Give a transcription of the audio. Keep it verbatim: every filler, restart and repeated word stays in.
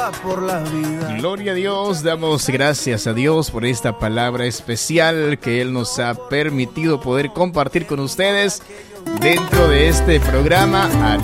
por la vida. Gloria a Dios, damos gracias a Dios por esta palabra especial que Él nos ha permitido poder compartir con ustedes dentro de este programa.